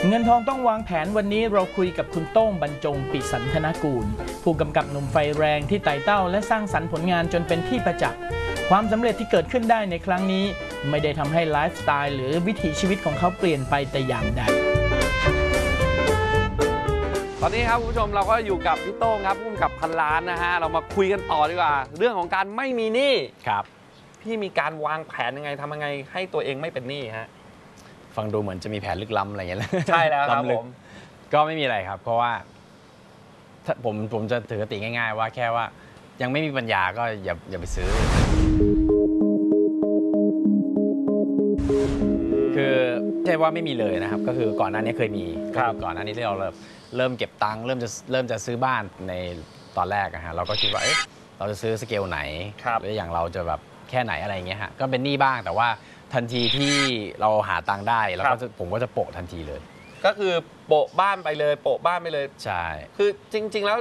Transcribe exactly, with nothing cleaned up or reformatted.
เงินทองต้องวางแผนวันนี้เราคุยกับคุณโต้งบรรจงปิสันธนกูลผู้กำกับหนุ่มไฟแรงที่ไต่เต้าและสร้างสรรค์ผลงานจนเป็นที่ประจักษ์ความสำเร็จที่เกิดขึ้นได้ในครั้งนี้ไม่ได้ทำให้ไลฟ์สไตล์หรือวิถีชีวิตของเขาเปลี่ยนไปแต่อย่างใดตอนนี้ครับคุณผู้ชมเราก็อยู่กับพี่โต้งครับผู้กำกับพันล้านนะฮะเรามาคุยกันต่อดีกว่าเรื่องของการไม่มีหนี้ครับพี่มีการวางแผนยังไงทำยังไงให้ตัวเองไม่เป็นหนี้ฮะฟังดูเหมือนจะมีแผนลึกล้ำอะไรอย่างเงี้ยใช่แล้วครับผมก็ไม่มีอะไรครับเพราะว่าถ้าผมผมจะถือคติง่ายๆว่าแค่ว่ายังไม่มีปัญญาก็อย่าอย่าไปซื้อคือไม่ใช่ว่าไม่มีเลยนะครับก็คือก่อนหน้านี้เคยมีก็คือก่อนหน้านี้ที่เราเริ่มเริ่มเก็บตังค์เริ่มจะเริ่มจะซื้อบ้านในตอนแรกอะฮะเราก็คิดว่าเอ๊ะเราจะซื้อสเกลไหนหรืออย่างเราจะแบบแค่ไหนอะไรอย่างเงี้ยฮะก็เป็นหนี้บ้างแต่ว่าทันทีที่เราหาตังค์ได้เราก็จะผมก็จะโปะทันทีเลยก็คือโปะบ้านไปเลยโปะบ้านไปเลยใช่คือจริงๆแล้ว